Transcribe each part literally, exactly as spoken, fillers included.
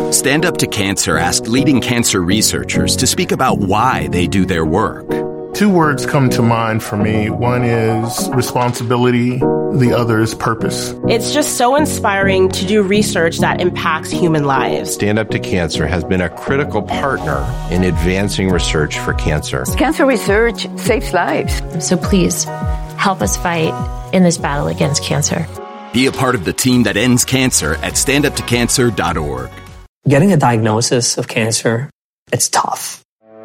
Stand Up to Cancer asked leading cancer researchers to speak about why they do their work. Two words come to mind for me. One is responsibility. The other is purpose. It's just so inspiring to do research that impacts human lives. Stand Up to Cancer has been a critical partner in advancing research for cancer. Cancer research saves lives. So please, help us fight in this battle against cancer. Be a part of the team that ends cancer at stand up to cancer dot org. Getting a diagnosis of cancer, it's tough.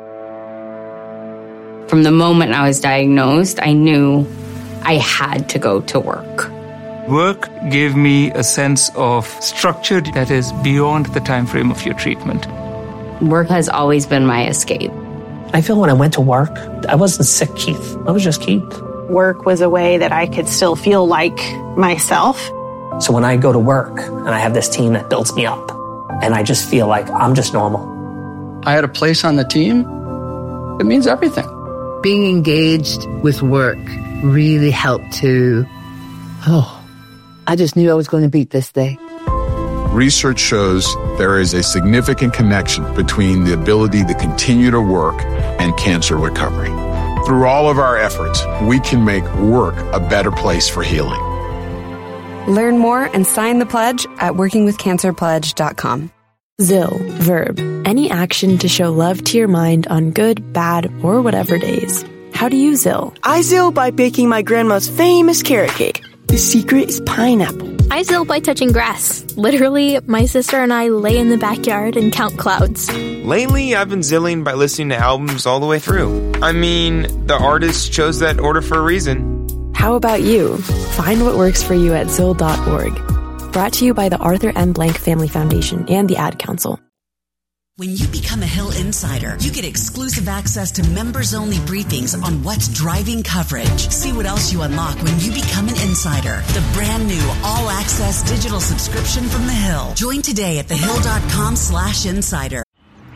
From the moment I was diagnosed, I knew I had to go to work. Work gave me a sense of structure that is beyond the time frame of your treatment. Work has always been my escape. I feel when I went to work, I wasn't sick Keith. I was just Keith. Work was a way that I could still feel like myself. So when I go to work and I have this team that builds me up, and I just feel like I'm just normal. I had a place on the team. It means everything. Being engaged with work really helped to, oh, I just knew I was going to beat this day. Research shows there is a significant connection between the ability to continue to work and cancer recovery. Through all of our efforts, we can make work a better place for healing. Learn more and sign the pledge at working with cancer pledge dot com. Zill, verb, any action to show love to your mind on good, bad, or whatever days. How do you Zill? I Zill by baking my grandma's famous carrot cake. The secret is pineapple. I Zill by touching grass. Literally, my sister and I lay in the backyard and count clouds. Lately, I've been Zilling by listening to albums all the way through. I mean, the artist chose that order for a reason. How about you? Find what works for you at zill dot org. Brought to you by the Arthur M. Blank Family Foundation and the Ad Council. When you become a Hill Insider, you get exclusive access to members-only briefings on what's driving coverage. See what else you unlock when you become an insider. The brand new all-access digital subscription from The Hill. Join today at thehill.com slash insider.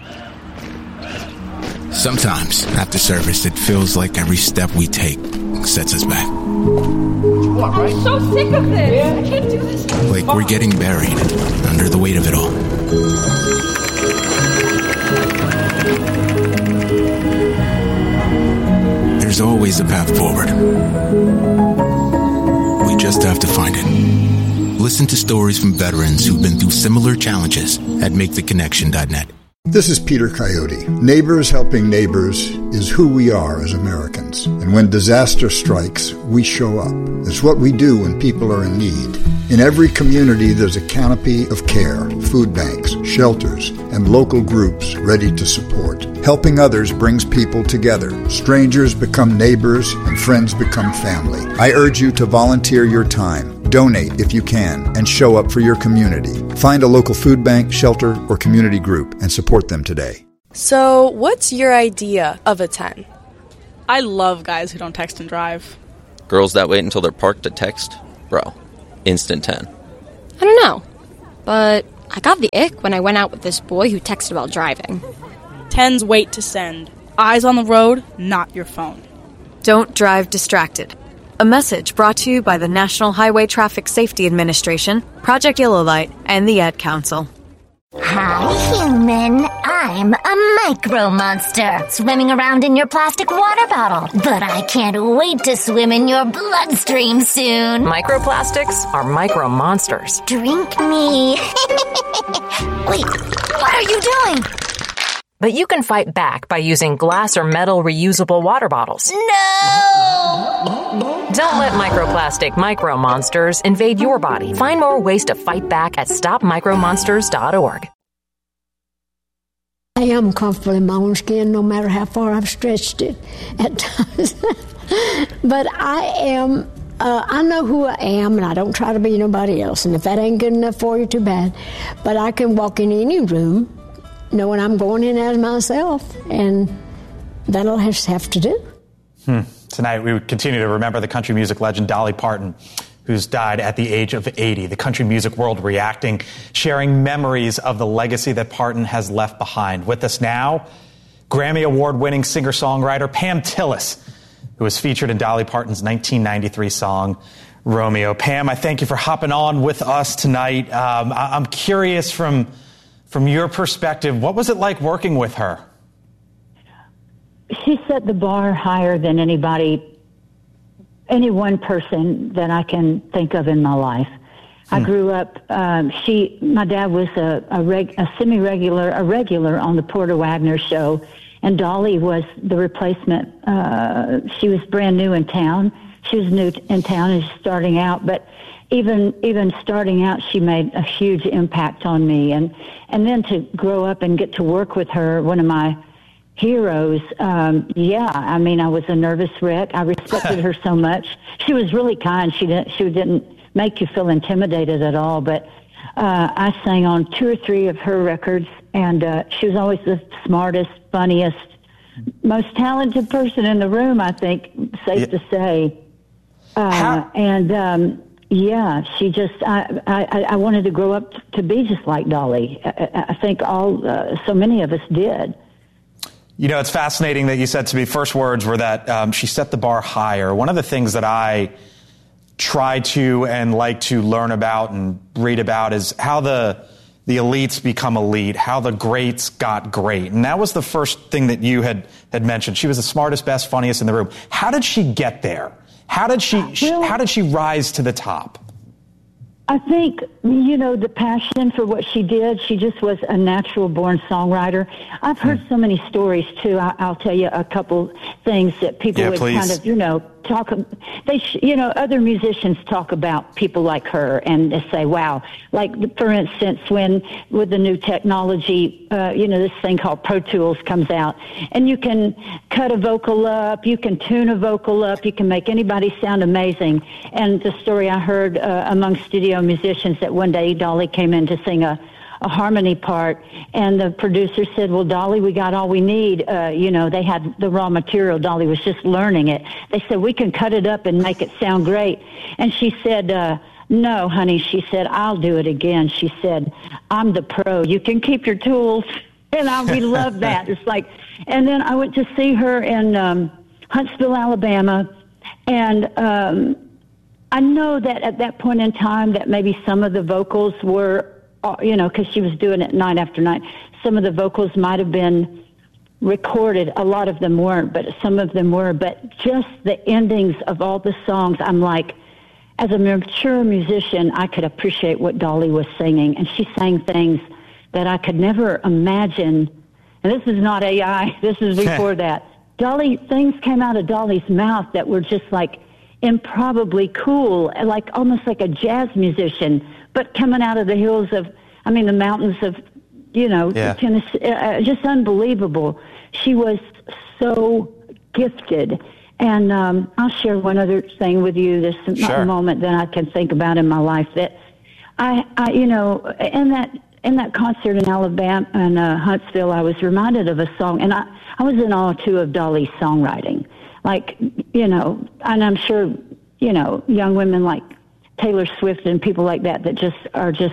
Sometimes, after service, it feels like every step we take sets us back. I'm so sick of this. I can't do this. Like we're getting buried under the weight of it all. There's always a path forward. We just have to find it. Listen to stories from veterans who've been through similar challenges at make the connection dot net. This is Peter Coyote. Neighbors helping neighbors is who we are as Americans. And when disaster strikes, we show up. It's what we do when people are in need. In every community, there's a canopy of care, food banks, shelters, and local groups ready to support. Helping others brings people together. Strangers become neighbors, and friends become family. I urge you to volunteer your time. Donate if you can, and show up for your community. Find a local food bank, shelter, or community group and support them today. So, what's your idea of a ten? I love guys who don't text and drive. Girls that wait until they're parked to text? Bro, instant ten. I don't know, but I got the ick when I went out with this boy who texted while driving. Tens wait to send. Eyes on the road, not your phone. Don't drive distracted. A message brought to you by the National Highway Traffic Safety Administration, Project Yellow Light, and the Ad Council. Hi, human. I'm a micro monster, swimming around in your plastic water bottle. But I can't wait to swim in your bloodstream soon. Microplastics are micro monsters. Drink me. Wait, what are you doing? But you can fight back by using glass or metal reusable water bottles. No! Don't let microplastic micro monsters invade your body. Find more ways to fight back at stop micro monsters dot org. I am comfortable in my own skin no matter how far I've stretched it at times. But I am, uh, I know who I am, and I don't try to be nobody else. And if that ain't good enough for you, too bad. But I can walk in any room knowing I'm going in as myself, and that'll just have to do. Hmm. Tonight, we would continue to remember the country music legend Dolly Parton, who's died at the age of eighty. The country music world reacting, sharing memories of the legacy that Parton has left behind. With us now, Grammy Award-winning singer-songwriter Pam Tillis, who was featured in Dolly Parton's nineteen ninety-three song, Romeo. Pam, I thank you for hopping on with us tonight. Um, I- I'm curious from From your perspective, what was it like working with her? She set the bar higher than anybody, any one person that I can think of in my life. Hmm. I grew up, um, she, my dad was a, a, reg, a semi-regular, a regular on the Porter Wagner show, and Dolly was the replacement. Uh, she was brand new in town. She was new in town and starting out, but even even starting out, she made a huge impact on me. And, and then to grow up and get to work with her, one of my heroes, um, yeah, I mean, I was a nervous wreck. I respected her so much. She was really kind. She didn't, she didn't make you feel intimidated at all, but uh, I sang on two or three of her records, and uh, she was always the smartest, funniest, most talented person in the room, I think, safe yeah. to say. Uh, and, um, yeah, she just, I, I, I wanted to grow up to be just like Dolly. I, I think all, uh, so many of us did. You know, it's fascinating that you said to me, first words were that um, she set the bar higher. One of the things that I try to and like to learn about and read about is how the the elites become elite, how the greats got great. And that was the first thing that you had, had mentioned. She was the smartest, best, funniest in the room. How did she get there? How did she, well, how did she rise to the top? I think, you know, the passion for what she did, she just was a natural born songwriter. I've heard mm. so many stories, too. I, I'll tell you a couple things that people yeah, would please. kind of, you know, talk, they, sh- you know, other musicians talk about people like her and they say, wow, like, for instance, when with the new technology, uh, you know, this thing called Pro Tools comes out, and you can cut a vocal up, you can tune a vocal up, you can make anybody sound amazing. And the story I heard uh, among studio musicians that one day Dolly came in to sing a a harmony part, and the producer said, well, Dolly, we got all we need. Uh, you know, they had the raw material. Dolly was just learning it. They said, we can cut it up and make it sound great. And she said, uh, no, honey, she said, I'll do it again. She said, I'm the pro. You can keep your tools. And I, we love that. It's like, and then I went to see her in um, Huntsville, Alabama, and um, I know that at that point in time that maybe some of the vocals were, you know, because she was doing it night after night. Some of the vocals might have been recorded. A lot of them weren't, but some of them were. But just the endings of all the songs, I'm like, as a mature musician, I could appreciate what Dolly was singing. And she sang things that I could never imagine. And this is not A I. This is before that. Dolly, things came out of Dolly's mouth that were just like improbably cool, like almost like a jazz musician, but coming out of the hills of, I mean, the mountains of, you know, yeah. Tennessee, uh, just unbelievable. She was so gifted. And um, I'll share one other thing with you, this sure. moment that I can think about in my life that I, I you know, in that in that concert in Alabama, in uh, Huntsville, I was reminded of a song, and I, I was in awe, too, of Dolly's songwriting. Like, you know, and I'm sure, you know, young women like Taylor Swift and people like that that just are just,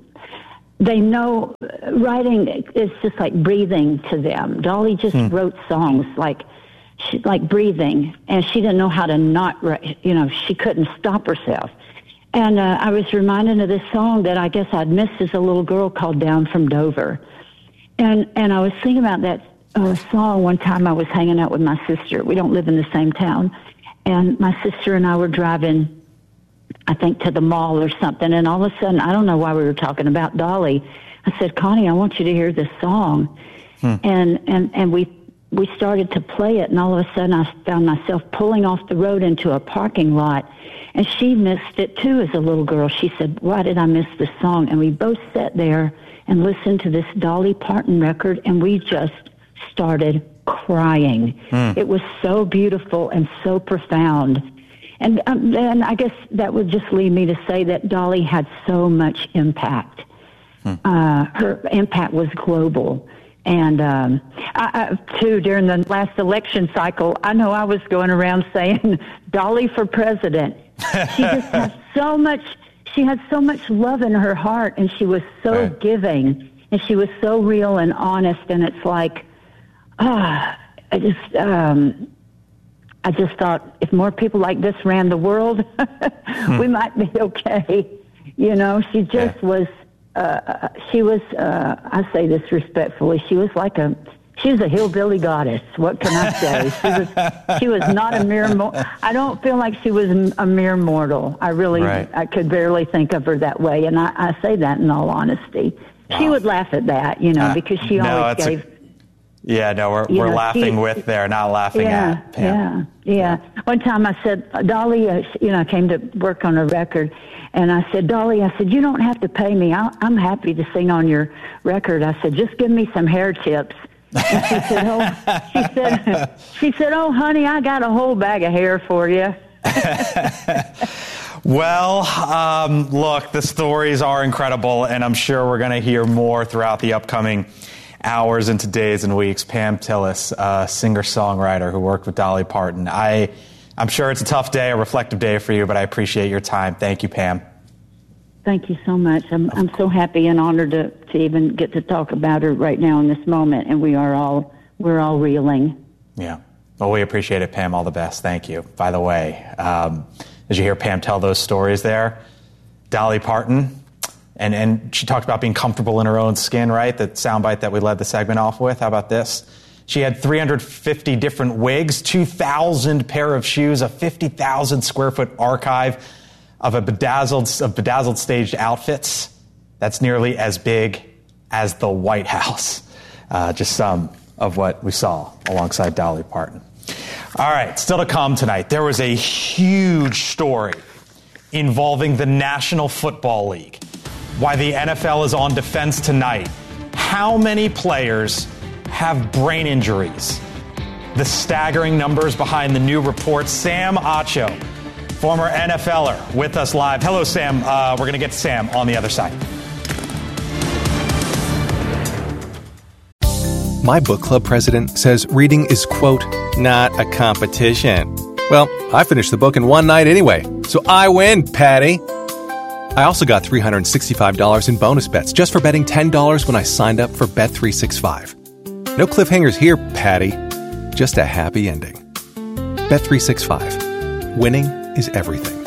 they know writing is just like breathing to them. Dolly just hmm. wrote songs like, she, like breathing, and she didn't know how to not write, you know, she couldn't stop herself. And uh, I was reminded of this song that I guess I'd missed as a little girl called Down from Dover. And, and I was thinking about that uh, song one time. I was hanging out with my sister. We don't live in the same town. And my sister and I were driving, I think, to the mall or something. And all of a sudden, I don't know why we were talking about Dolly. I said, Connie, I want you to hear this song. Hmm. And, and, and we, we started to play it. And all of a sudden, I found myself pulling off the road into a parking lot. And she missed it, too, as a little girl. She said, why did I miss this song? And we both sat there and listened to this Dolly Parton record, and we just started crying. Mm. It was so beautiful and so profound. And um, then I guess that would just lead me to say that Dolly had so much impact. Mm. Uh, her impact was global. And, um, I, I, too, during the last election cycle, I know I was going around saying, Dolly for president. She just had so much, she had so much love in her heart, and she was so right. giving, and she was so real and honest, and it's like, ah, I just, um, I just thought if more people like this ran the world, hmm. we might be okay. You know, she just yeah. was uh, she was, uh, I say this respectfully, she was like a, she was a hillbilly goddess. What can I say? She was, she was not a mere, mo- I don't feel like she was a mere mortal. I really, right. I could barely think of her that way. And I, I say that in all honesty. Wow. She would laugh at that, you know, uh, because she no, always gave. A, yeah, no, we're, we're know, laughing she, with there, not laughing yeah, at Pam. Yeah, yeah. One time I said, Dolly, uh, you know, I came to work on a record. And I said, Dolly, I said, you don't have to pay me. I'll, I'm happy to sing on your record. I said, just give me some hair tips. And she said, oh, she said, she said, oh, honey, I got a whole bag of hair for you. Well, um, look, the stories are incredible, and I'm sure we're going to hear more throughout the upcoming hours into days and weeks. Pam Tillis, a singer-songwriter who worked with Dolly Parton. I... I'm sure it's a tough day, a reflective day for you, but I appreciate your time. Thank you, Pam. Thank you so much. I'm I'm so happy and honored to, to even get to talk about her right now in this moment, and we are all we're all reeling. Yeah. Well, we appreciate it, Pam. All the best. Thank you. By the way, um, as you hear Pam tell those stories there, Dolly Parton, and, and she talked about being comfortable in her own skin, right? The soundbite that we led the segment off with. How about this? She had three hundred fifty different wigs, two thousand pair of shoes, a fifty thousand square foot archive of a bedazzled of bedazzled staged outfits. That's nearly as big as the White House. Uh, just some of what we saw alongside Dolly Parton. All right, still to come tonight, there was a huge story involving the National Football League. Why the N F L is on defense tonight. How many players have brain injuries? The staggering numbers behind the new report. Sam Acho, former NFLer, with us live. Hello, Sam. Uh, we're going to get to Sam on the other side. My book club president says reading is, quote, not a competition. Well, I finished the book in one night anyway, so I win, Patty. I also got three hundred sixty-five dollars in bonus bets just for betting ten dollars when I signed up for Bet three sixty-five. No cliffhangers here, Patty. Just a happy ending. Bet three sixty-five. Winning is everything.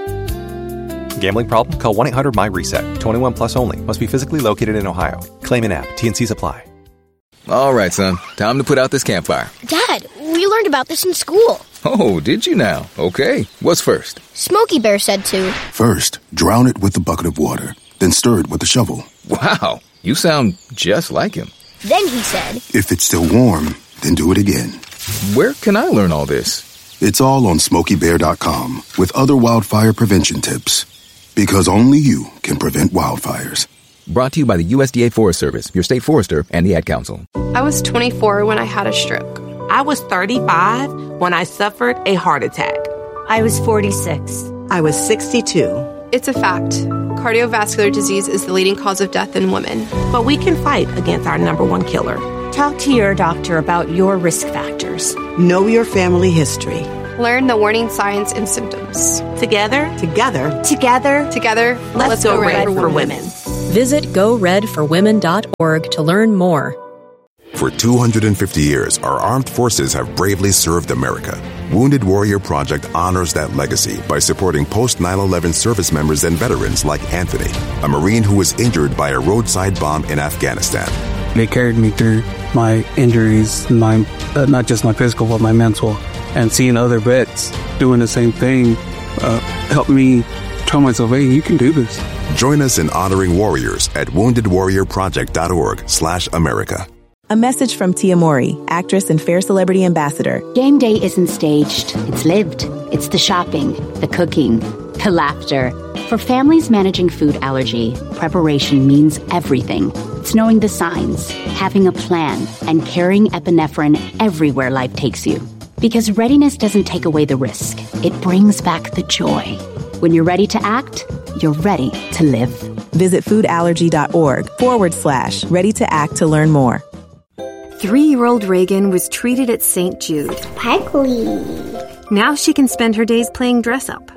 Gambling problem? Call one eight hundred my reset. twenty-one plus only. Must be physically located in Ohio. Claim in app. T and C's apply. All right, son. Time to put out this campfire. Dad, we learned about this in school. Oh, did you now? Okay. What's first? Smokey Bear said to. First, drown it with a bucket of water. Then stir it with a shovel. Wow. You sound just like him. Then he said, if it's still warm, then do it again. Where can I learn all this? It's all on smokey bear dot com with other wildfire prevention tips. Because only you can prevent wildfires. Brought to you by the U S D A Forest Service, your state forester, and the Ad Council. I was twenty-four when I had a stroke. I was thirty-five when I suffered a heart attack. I was forty-six. I was sixty-two. It's a fact. Cardiovascular disease is the leading cause of death in women. But we can fight against our number one killer. Talk to your doctor about your risk factors. Know your family history. Learn the warning signs and symptoms. Together, together, together, together, let's, let's go, go red, red for, for women. women. Visit go red for women dot org to learn more. For two hundred fifty years, our armed forces have bravely served America. Wounded Warrior Project honors that legacy by supporting post nine eleven service members and veterans like Anthony, a Marine who was injured by a roadside bomb in Afghanistan. They carried me through my injuries, my uh, not just my physical, but my mental. And seeing other vets doing the same thing uh, helped me tell myself, hey, you can do this. Join us in honoring warriors at wounded warrior project dot org slash America. A message from Tia Mowry, actress and Fair Celebrity Ambassador. Game day isn't staged. It's lived. It's the shopping, the cooking, the laughter. For families managing food allergy, preparation means everything. It's knowing the signs, having a plan, and carrying epinephrine everywhere life takes you. Because readiness doesn't take away the risk. It brings back the joy. When you're ready to act, you're ready to live. Visit foodallergy.org forward slash ready to act to learn more. Three-year-old Reagan was treated at Saint Jude. Sparkly. Now she can spend her days playing dress-up.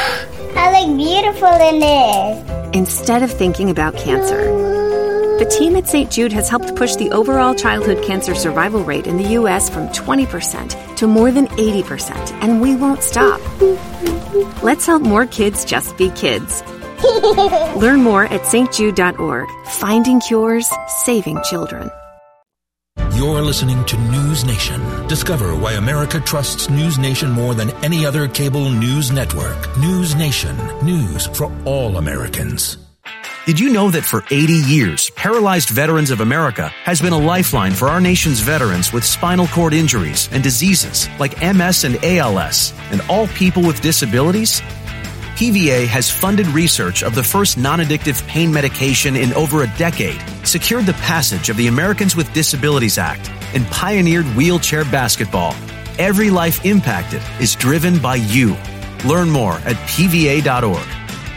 I look beautiful in this. Instead of thinking about cancer. The team at Saint Jude has helped push the overall childhood cancer survival rate in the U S from twenty percent to more than eighty percent, and we won't stop. Let's help more kids just be kids. Learn more at s t jude dot org. Finding cures, saving children. You're listening to News Nation. Discover why America trusts News Nation more than any other cable news network. News Nation. News for all Americans. Did you know that for eighty years, Paralyzed Veterans of America has been a lifeline for our nation's veterans with spinal cord injuries and diseases like M S and A L S, and all people with disabilities? P V A has funded research of the first non-addictive pain medication in over a decade, secured the passage of the Americans with Disabilities Act, and pioneered wheelchair basketball. Every life impacted is driven by you. Learn more at P V A dot org.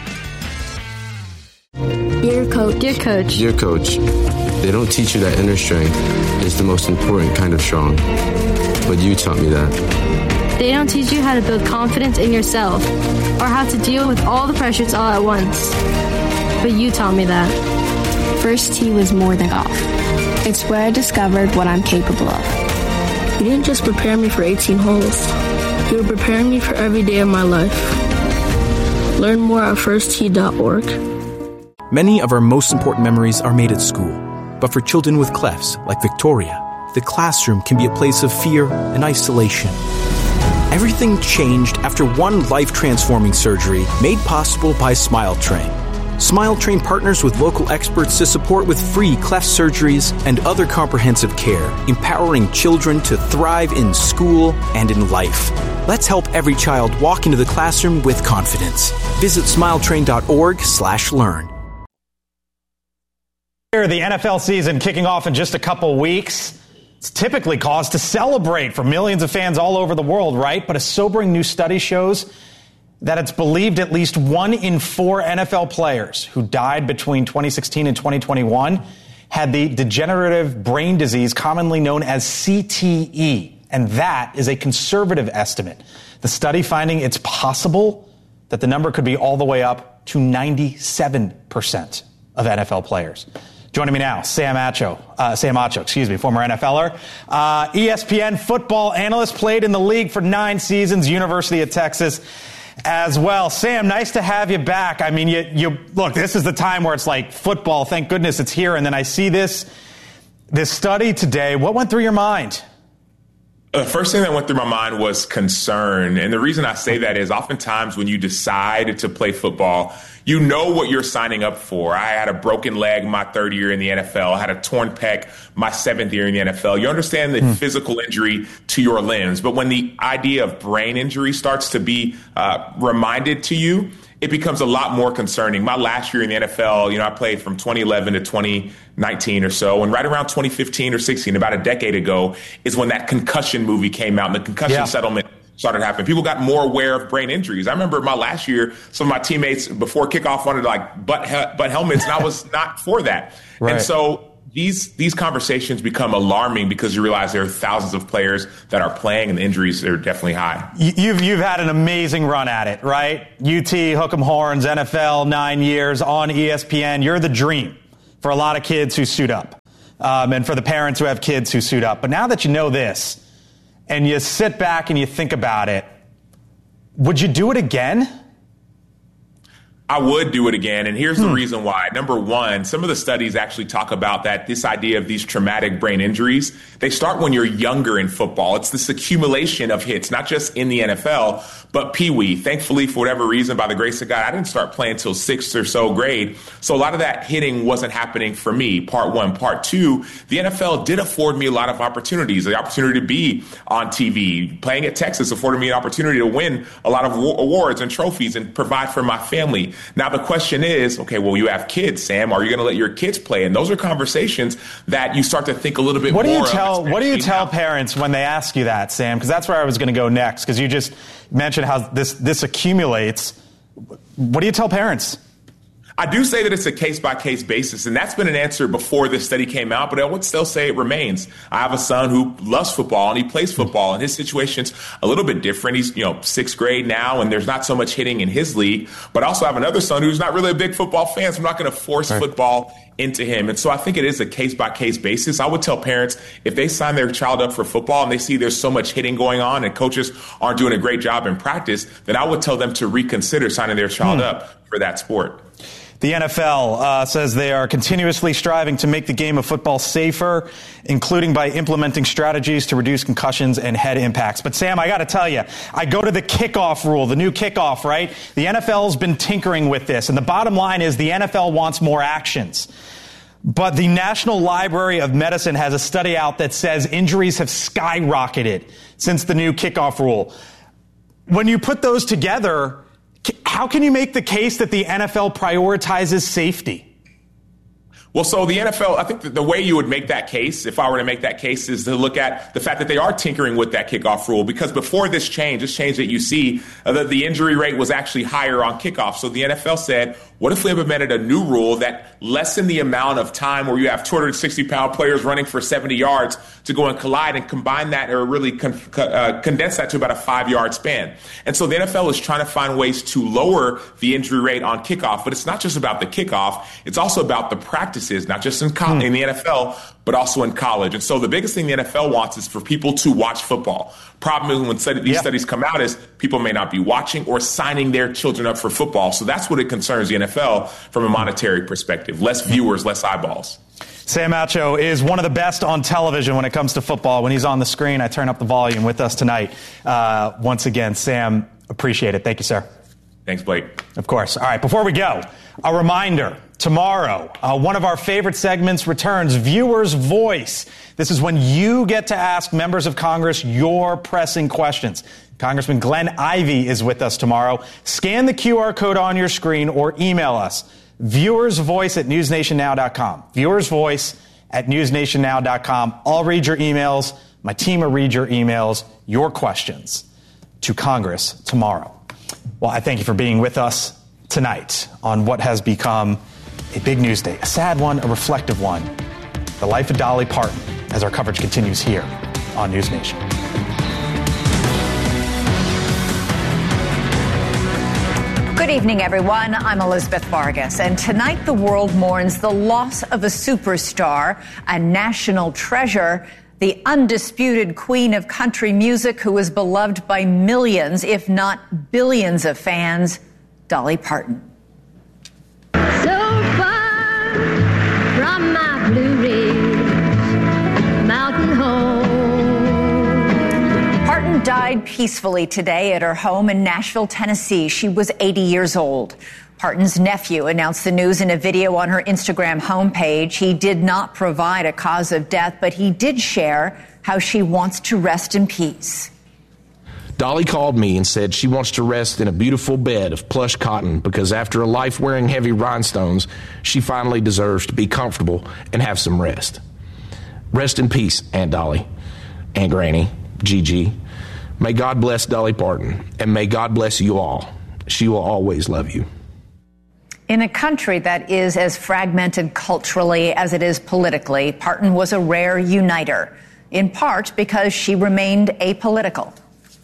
Dear Coach. Dear Coach. Dear Coach, they don't teach you that inner strength is the most important kind of strong. But you taught me that. They don't teach you how to build confidence in yourself or how to deal with all the pressures all at once. But you taught me that. First tee was more than golf. It's where I discovered what I'm capable of. You didn't just prepare me for eighteen holes. You were preparing me for every day of my life. Learn more at first tee dot org. Many of our most important memories are made at school. But for children with clefts, like Victoria, the classroom can be a place of fear and isolation. Everything changed after one life-transforming surgery made possible by SmileTrain. SmileTrain partners with local experts to support with free cleft surgeries and other comprehensive care, empowering children to thrive in school and in life. Let's help every child walk into the classroom with confidence. Visit smiletrain dot org slash learn. The N F L season kicking off in just a couple weeks. It's typically cause to celebrate for millions of fans all over the world, right? But a sobering new study shows that it's believed at least one in four N F L players who died between twenty sixteen and twenty twenty-one had the degenerative brain disease commonly known as C T E. And that is a conservative estimate. The study finding it's possible that the number could be all the way up to ninety-seven percent of N F L players. Joining me now, Sam Acho, uh, Sam Acho, excuse me, former N.F.Ler, uh, E S P N football analyst, played in the league for nine seasons, University of Texas as well. Sam, nice to have you back. I mean, you, you look, this is the time where it's like football. Thank goodness it's here. And then I see this, this study today. What went through your mind? The first thing that went through my mind was concern. And the reason I say that is oftentimes when you decide to play football, you know what you're signing up for. I had a broken leg my third year in the N F L. I had a torn pec my seventh year in the N F L. You understand the mm. physical injury to your limbs. But when the idea of brain injury starts to be uh, reminded to you, it becomes a lot more concerning. My last year in the N F L, you know, I played from twenty eleven to twenty nineteen or so. And right around twenty fifteen or sixteen, about a decade ago, is when that concussion movie came out and the concussion yeah. settlement started happening. People got more aware of brain injuries. I remember my last year, some of my teammates before kickoff wanted to like butt, he- butt helmets, and I was not for that. Right. And so these these conversations become alarming because you realize there are thousands of players that are playing and the injuries are definitely high. You've you've had an amazing run at it, right? U T, Hook 'em Horns, N F L, nine years on E S P N. You're the dream for a lot of kids who suit up, um, and for the parents who have kids who suit up. But now that you know this, and you sit back and you think about it, would you do it again? I would do it again. And here's hmm. the reason why. Number one, some of the studies actually talk about that this idea of these traumatic brain injuries, they start when you're younger in football. It's this accumulation of hits, not just in the N F L, but Pee Wee. Thankfully, for whatever reason, by the grace of God, I didn't start playing until sixth or so grade. So a lot of that hitting wasn't happening for me, part one. Part two, the N F L did afford me a lot of opportunities. The opportunity to be on T V. Playing at Texas afforded me an opportunity to win a lot of awards and trophies and provide for my family. Now, the question is, okay, well, you have kids, Sam. Are you going to let your kids play? And those are conversations that you start to think a little bit what more do you tell, of. What do you tell parents when they ask you that, Sam? Because that's where I was going to go next, because you just mentioned how this, this accumulates. What do you tell parents? I do say that it's a case-by-case basis, and that's been an answer before this study came out, but I would still say it remains. I have a son who loves football, and he plays football, and his situation's a little bit different. He's, you know, sixth grade now, and there's not so much hitting in his league. But I also have another son who's not really a big football fan, so I'm not going to force right. football into him. And so I think it is a case-by-case basis. I would tell parents, if they sign their child up for football and they see there's so much hitting going on and coaches aren't doing a great job in practice, then I would tell them to reconsider signing their child hmm. up for that sport. The N F L uh, says they are continuously striving to make the game of football safer, including by implementing strategies to reduce concussions and head impacts. But, Sam, I got to tell you, I go to the kickoff rule, the new kickoff, right? The N F L's been tinkering with this, and the bottom line is the N F L wants more actions. But the National Library of Medicine has a study out that says injuries have skyrocketed since the new kickoff rule. When you put those together, how can you make the case that the N F L prioritizes safety? Well, so the N F L, I think that the way you would make that case, if I were to make that case, is to look at the fact that they are tinkering with that kickoff rule. Because before this change, this change that you see, uh, the, the injury rate was actually higher on kickoff. So the N F L said, what if we implemented a new rule that lessened the amount of time where you have two hundred sixty pound players running for seventy yards to go and collide, and combine that, or really con- uh, condense that to about a five yard span? And so the N F L is trying to find ways to lower the injury rate on kickoff. But it's not just about the kickoff. It's also about the practices, not just in, co- in the N F L, but also in college. And so the biggest thing the N F L wants is for people to watch football. Problem is when study, these yeah. studies come out is people may not be watching or signing their children up for football. So that's what it concerns the N F L from a monetary perspective. Less viewers, less eyeballs. Sam Acho is one of the best on television when it comes to football. When he's on the screen, I turn up the volume. With us tonight. Uh, once again, Sam, appreciate it. Thank you, sir. Thanks, Blake. Of course. All right, before we go, a reminder. Tomorrow, uh, one of our favorite segments returns, Viewer's Voice. This is when you get to ask members of Congress your pressing questions. Congressman Glenn Ivey is with us tomorrow. Scan the Q R code on your screen or email us, viewersvoice at newsnationnow dot com. Viewersvoice at newsnationnow dot com. I'll read your emails. My team will read your emails, your questions to Congress tomorrow. Well, I thank you for being with us tonight on what has become a big news day, a sad one, a reflective one. The life of Dolly Parton, as our coverage continues here on News Nation. Good evening, everyone. I'm Elizabeth Vargas, and tonight the world mourns the loss of a superstar, a national treasure, the undisputed queen of country music who was beloved by millions, if not billions of fans, Dolly Parton. From my Blue Ridge mountain home. Parton died peacefully today at her home in Nashville, Tennessee. She was eighty years old. Parton's nephew announced the news in a video on her Instagram homepage. He did not provide a cause of death, but he did share how she wants to rest in peace. Dolly called me and said she wants to rest in a beautiful bed of plush cotton because after a life wearing heavy rhinestones, she finally deserves to be comfortable and have some rest. Rest in peace, Aunt Dolly, Aunt Granny, Gigi. May God bless Dolly Parton, and may God bless you all. She will always love you. In a country that is as fragmented culturally as it is politically, Parton was a rare uniter, in part because she remained apolitical.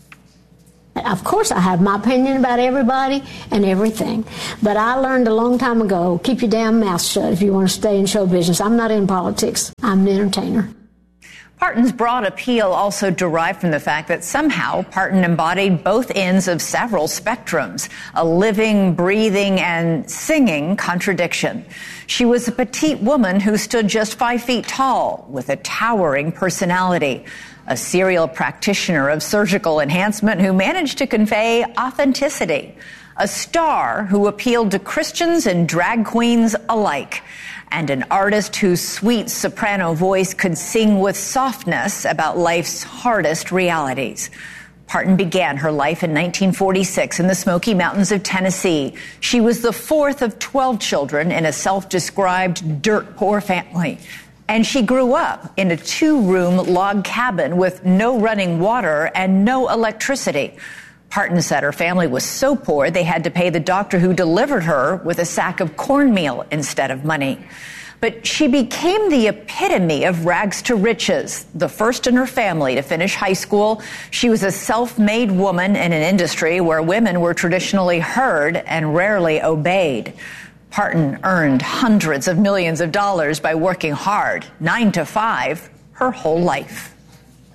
Of course, I have my opinion about everybody and everything. But I learned a long time ago, keep your damn mouth shut if you want to stay in show business. I'm not in politics. I'm an entertainer. Parton's broad appeal also derived from the fact that somehow Parton embodied both ends of several spectrums, a living, breathing, and singing contradiction. She was a petite woman who stood just five feet tall with a towering personality, a serial practitioner of surgical enhancement who managed to convey authenticity, a star who appealed to Christians and drag queens alike, and an artist whose sweet soprano voice could sing with softness about life's hardest realities. Parton began her life in nineteen forty-six in the Smoky Mountains of Tennessee. She was the fourth of twelve children in a self-described dirt-poor family. And she grew up in a two-room log cabin with no running water and no electricity. Parton said her family was so poor they had to pay the doctor who delivered her with a sack of cornmeal instead of money. But she became the epitome of rags to riches, the first in her family to finish high school. She was a self-made woman in an industry where women were traditionally heard and rarely obeyed. Parton earned hundreds of millions of dollars by working hard, nine to five, her whole life.